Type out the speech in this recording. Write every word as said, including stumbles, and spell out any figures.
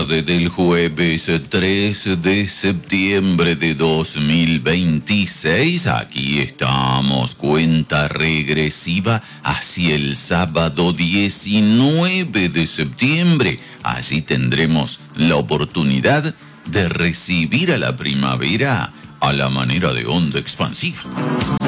tarde del jueves tres de septiembre de dos mil veintiséis. Aquí estamos, cuenta regresiva hacia el sábado diecinueve de septiembre. Allí tendremos la oportunidad de recibir a la primavera a la manera de onda expansiva.